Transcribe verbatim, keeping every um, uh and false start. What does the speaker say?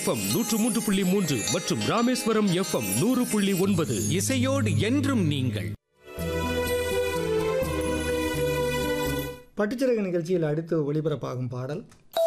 FM நூற்று மூன்று புள்ளி மூன்று மற்றும் ராமேஸ்வரம் எஃப்எம் நூறு புள்ளி ஒன்பது. இசையோடு என்றும் நீங்கள். பட்டுச்சிறகு நிகழ்ச்சியில் அடுத்து ஒளிபரப்பாகும் பாடல்